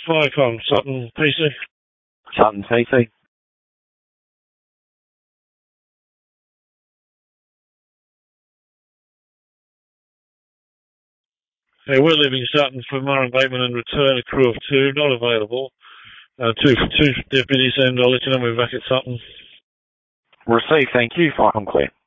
Viacom, Sutton, PC. Sutton, PC. Hey, we're leaving Sutton for Murray Bateman and return a crew of 2, not available. 2 deputies, and I'll let you know we're back at Sutton. Received, thank you. Viacom clear.